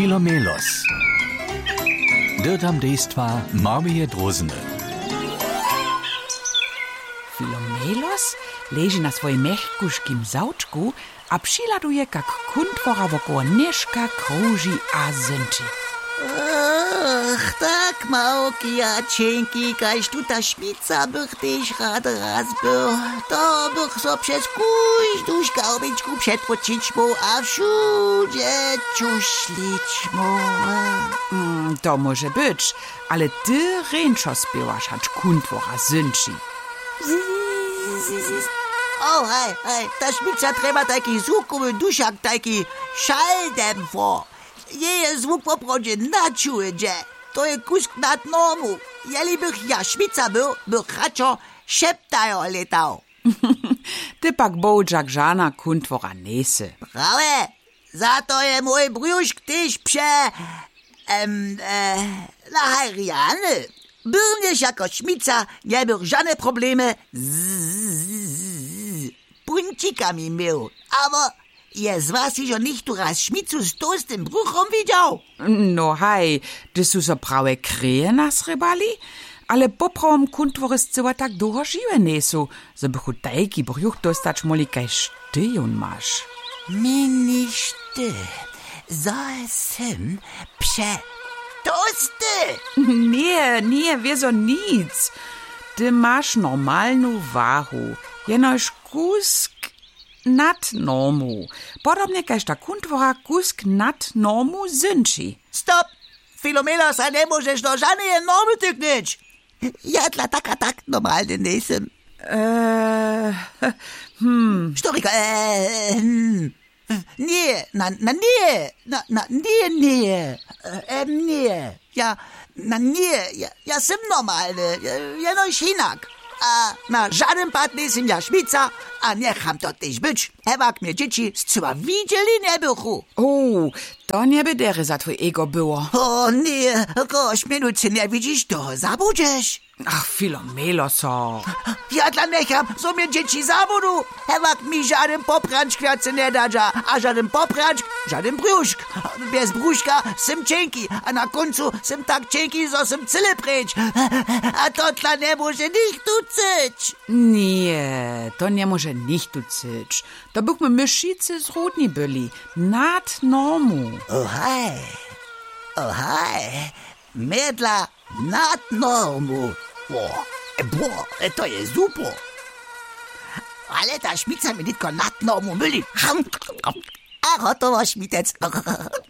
Filomelos. Dirtam dejstva Marmije Drozene. Filomelos leży na swoim mechkuškim zaučku a přiladuje, jak kuntvora wokoło nieszka kruži a zynči. Ach, tak małki a cienki, kaž tu ta šmica bych tež rád razbył. To bych so przez kujdu szkałbyczku przetwoczyć mu, a wszudzie ciuślić mu. To może być, ale ty ręczo spiewasz, hacz kuntvora zynči. O, hej, ta šmica treba taki zvukový dušak, taki šaldempor. Jeje zvuk poprođe načuje, to je kusk nad normu. Jeli bych ja šmica byl, bych radšo šeptajo letal. Ty pak boudžak žána kuntvora nese. Prawe, za to je mój brjuszk tyś nahajriany. Byrniesz jako šmica, nie bych żadne problemy z puncikami miał. Aber je z was jo nicht tu raz šmicu z tłustym bruchom widział. No hej, ty su so prawe kreje nasrybali, ale poprawom kuntwory zcyła tak długo żywe nesu, że bychu tajki brjuch dostać moli kaj sztyjun masz. Miniš ty, jsem tosty. Nie, wieso nic. Ty masz normalną wahu, jenoż kusk nad normu. Podobnie kaž ta kuntvora kusk nad normu zynči. Stop! Filomelos, a nie możesz do żadnej normy tyknąć. Ja dla taka tak normalny nesem. Sztorika, nie. Ja sem normalny, jenoś inak. A na żadnym pad nesem ja šmica, a niecham to też być. Ewak mnie dzieci zcyła widzieli nie bychu. To nie by dery za twój ego było. O nie, koś minuty nie widzisz, to zabudziesz. Ach, Filomeloso. Ja dla necham, so mnie dzieci zabudu. Ewak mi żaden popranczk kwiacy nie dadza, a żaden popranczk, żaden brjuszk. Bez brjuszka sem cienki, a na końcu sem tak cienki, so sem cyle precz. A to dla nie może nicht tucyć. Nie, to nie może nicht tucyć. To bychmy myszicy z Rudni byli, nad normu. Ohaj, medla nad normu. To jest super. Ale ta šmica mi nitko nad normu myli. A gotovo šmitec.